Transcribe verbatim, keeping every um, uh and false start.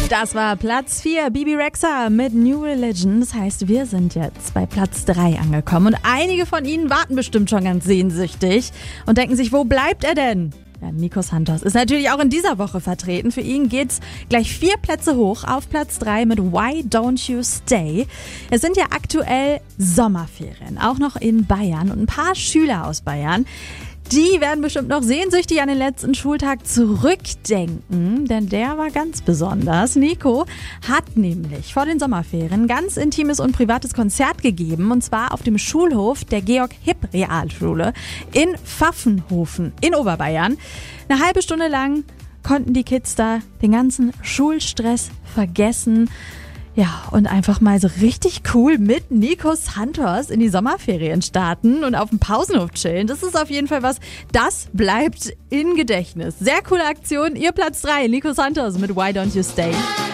Das war Platz vier, Bibi Rexha mit New Religion. Das heißt, wir sind jetzt bei Platz drei angekommen. Und einige von Ihnen warten bestimmt schon ganz sehnsüchtig und denken sich, wo bleibt er denn? Ja, Nico Santos ist natürlich auch in dieser Woche vertreten. Für ihn geht's gleich vier Plätze hoch auf Platz drei mit Why Don't You Stay. Es sind ja aktuell Sommerferien, auch noch in Bayern. Und ein paar Schüler aus Bayern, die werden bestimmt noch sehnsüchtig an den letzten Schultag zurückdenken, denn der war ganz besonders. Nico hat nämlich vor den Sommerferien ein ganz intimes und privates Konzert gegeben, und zwar auf dem Schulhof der Georg-Hipp-Realschule in Pfaffenhofen in Oberbayern. Eine halbe Stunde lang konnten die Kids da den ganzen Schulstress vergessen. Ja, und einfach mal so richtig cool mit Nico Santos in die Sommerferien starten und auf dem Pausenhof chillen. Das ist auf jeden Fall was, das bleibt in Gedächtnis. Sehr coole Aktion. Ihr Platz drei, Nico Santos mit Why Don't You Stay.